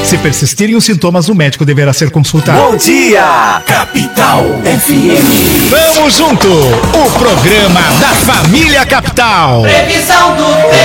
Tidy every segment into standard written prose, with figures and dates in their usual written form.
Se persistirem os sintomas, o médico deverá ser consultado. Bom dia, Capital FM. Vamos junto, o programa da família Capital. Previsão do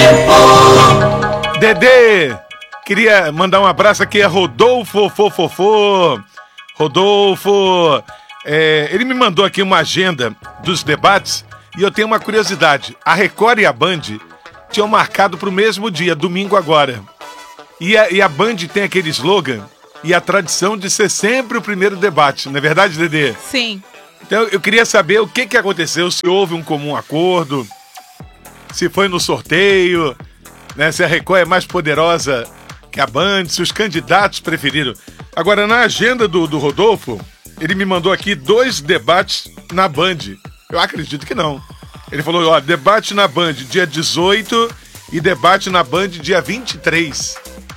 tempo. Dedê, queria mandar um abraço aqui a Rodolfo Fofofô. Rodolfo, ele me mandou aqui uma agenda dos debates e eu tenho uma curiosidade. A Record e a Band tinham marcado para o mesmo dia, domingo agora. E a Band tem aquele slogan e a tradição de ser sempre o primeiro debate, não é verdade, Dedê? Sim. Então eu queria saber o que aconteceu, se houve um comum acordo, se foi no sorteio, né, se a Record é mais poderosa que a Band, se os candidatos preferiram. Agora, na agenda do Rodolfo, ele me mandou aqui 2 debates na Band. Eu acredito que não. Ele falou, ó, debate na Band dia 18 e debate na Band dia 23.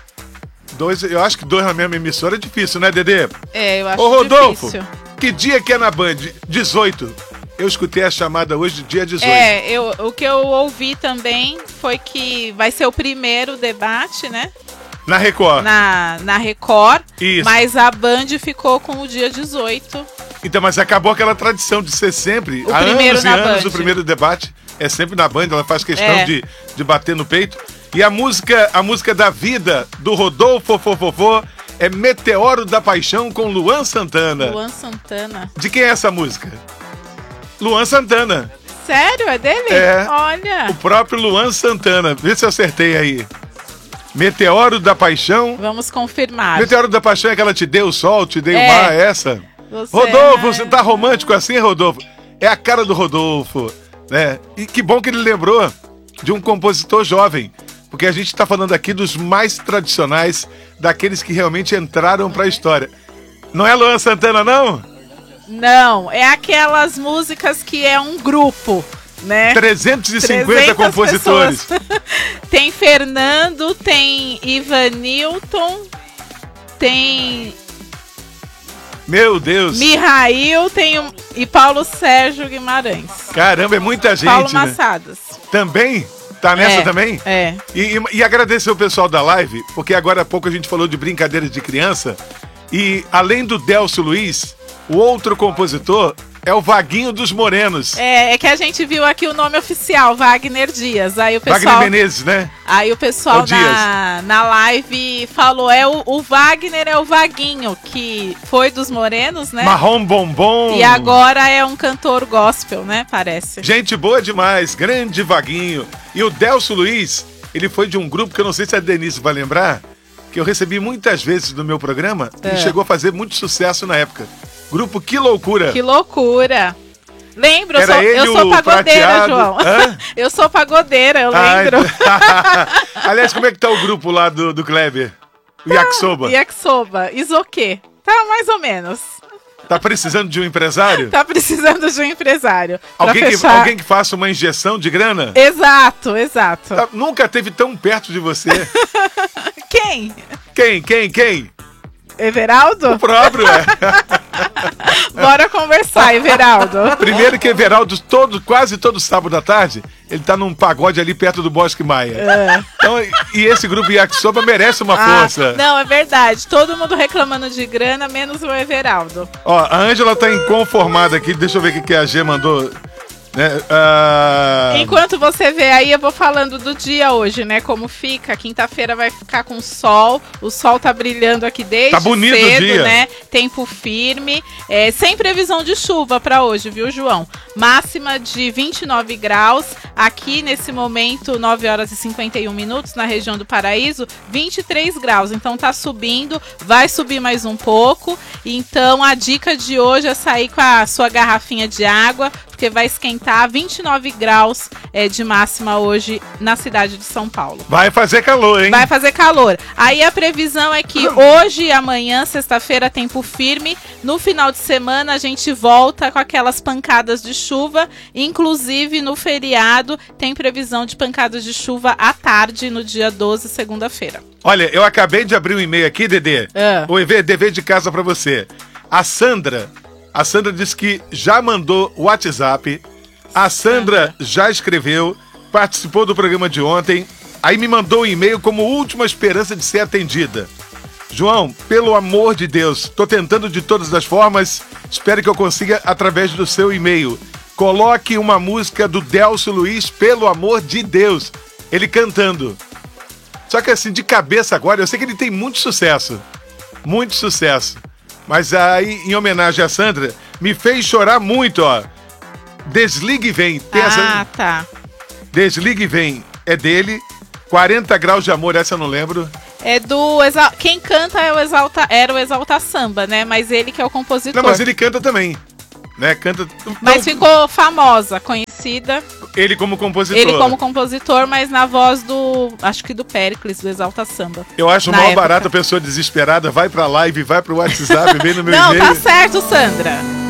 Eu acho que 2 na mesma emissora é difícil, né, Dedê? Eu acho Ô, Rodolfo, difícil. que dia que é na Band? 18. Eu escutei a chamada hoje de dia 18. O que eu ouvi também foi que vai ser o primeiro debate, né? Na Record. Na Record. Isso. Mas a Band ficou com o dia 18. Então, mas acabou aquela tradição de ser sempre, O há primeiro anos e na anos, Band. o primeiro debate é sempre na Band, ela faz questão É. de bater no peito. E a música da vida do Rodolfo Fofofô é Meteoro da Paixão com Luan Santana. Luan Santana. De quem é essa música? Luan Santana. Sério? É dele? É. Olha. O próprio Luan Santana. Vê se eu acertei aí. Meteoro da Paixão. Vamos confirmar. Meteoro da Paixão é que ela te deu o sol, te deu o É. mar, é essa? Rodolfo, você tá romântico assim, Rodolfo? É a cara do Rodolfo, né? E que bom que ele lembrou de um compositor jovem, porque a gente tá falando aqui dos mais tradicionais, daqueles que realmente entraram pra história. Não é Luan Santana, não? Não, é aquelas músicas que é um grupo, né? 350 300 compositores. pessoas. Tem Fernando, tem Ivanilton, tem Meu Deus. Mihail, e Paulo Sérgio Guimarães. Caramba, é muita gente, Paulo né? Massadas. Também? Tá nessa também? É. E agradecer o pessoal da live, porque agora há pouco a gente falou de brincadeiras de criança. E além do Delcio Luiz, o outro compositor é o Vaguinho dos Morenos. É que a gente viu aqui o nome oficial, Wagner Dias. Aí o pessoal, Wagner Menezes, né? Aí o pessoal É o Dias. na live falou, o Wagner é o Vaguinho, que foi dos Morenos, né? Marrom Bombom. E agora é um cantor gospel, né? Parece. Gente boa demais, grande Vaguinho. E o Delcio Luiz, ele foi de um grupo que eu não sei se a Denise vai lembrar, que eu recebi muitas vezes no meu programa e chegou a fazer muito sucesso na época. Grupo Que Loucura. Que loucura. Lembro, Era eu sou o pagodeira, prateado. João. Hã? Eu sou pagodeira, eu lembro. Aliás, como é que tá o grupo lá do Kleber? O Yakisoba. Yakisoba, Isoquê. Tá mais ou menos. Tá precisando de um empresário? Tá precisando de um empresário. pra Alguém fechar. que faça uma injeção de grana? Exato. Nunca teve tão perto de você. Quem? Quem? Everaldo? O próprio, é. Bora conversar, Everaldo. Primeiro que Everaldo, quase todo sábado à tarde, ele tá num pagode ali perto do Bosque Maia. Então, e esse grupo Yakisoba merece uma força. Não, é verdade. Todo mundo reclamando de grana, menos o Everaldo. Ó, a Ângela tá inconformada aqui, deixa eu ver o que a G mandou. Né? Enquanto você vê aí, eu vou falando do dia hoje, né? Como fica. Quinta-feira vai ficar com sol. O sol tá brilhando aqui desde Tá bonito cedo, o dia. né? Tempo firme. Sem previsão de chuva pra hoje, viu, João? Máxima de 29 graus. Aqui, nesse momento, 9 horas e 51 minutos, na região do Paraíso, 23 graus. Então tá subindo, vai subir mais um pouco. Então a dica de hoje é sair com a sua garrafinha de água, porque vai esquentar 29 graus de máxima hoje na cidade de São Paulo. Vai fazer calor, hein? Vai fazer calor. Aí a previsão é que hoje e amanhã, sexta-feira, tempo firme. No final de semana a gente volta com aquelas pancadas de chuva. Inclusive no feriado tem previsão de pancadas de chuva à tarde no dia 12, segunda-feira. Olha, eu acabei de abrir um e-mail aqui, Dedê. O dever de casa pra você. A Sandra disse que já mandou o WhatsApp. A Sandra já escreveu, participou do programa de ontem, aí me mandou um e-mail como última esperança de ser atendida. João, pelo amor de Deus, tô tentando de todas as formas, espero que eu consiga através do seu e-mail. Coloque uma música do Delcio Luiz, pelo amor de Deus. Ele cantando. Só que assim, de cabeça agora, eu sei que ele tem muito sucesso. Muito sucesso. Mas aí, em homenagem a Sandra, me fez chorar muito, ó. Desligue e vem. Tem tá. Desligue e vem. É dele. 40 graus de amor, essa eu não lembro. É do... Quem canta era o Exalta Samba, né? Mas ele que é o compositor. Não, mas ele canta também. Né? Canta... Mas ficou famosa, conhecida. Ele como compositor. Ele como compositor, mas na voz do... Acho que do Péricles, do Exalta Samba. Eu acho mal barato a pessoa desesperada. Vai pra live, vai pro WhatsApp, vem no meu e-mail. Não, tá certo, Sandra.